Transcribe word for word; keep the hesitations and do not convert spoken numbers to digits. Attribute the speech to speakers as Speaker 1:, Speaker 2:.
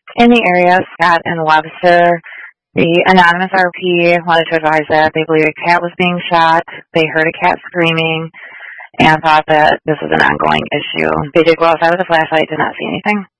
Speaker 1: in the area, Scott and Webster. The anonymous R P wanted to advise that they believe a cat was being shot. They heard a cat screaming and thought that this was an ongoing issue. They did go outside with a flashlight, did not see anything.